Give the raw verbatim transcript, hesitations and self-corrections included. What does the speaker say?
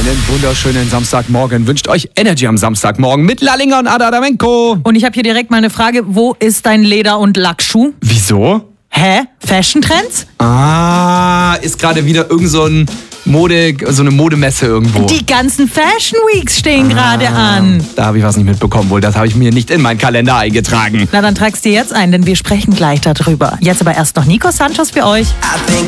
Einen wunderschönen Samstagmorgen wünscht euch Energy am Samstagmorgen mit Lallinger und Ada Adamenko. Und ich habe hier direkt mal eine Frage. Wo ist dein Leder- und Lackschuh? Wieso? Hä? Fashion-Trends? Ah, ist gerade wieder irgend so ein Mode, so eine Modemesse irgendwo. Die ganzen Fashion Weeks stehen gerade an. Da habe ich was nicht mitbekommen, wohl. Das habe ich mir nicht in meinen Kalender eingetragen. Na, dann trag's dir jetzt ein, denn wir sprechen gleich darüber. Jetzt aber erst noch Nico Santos für euch.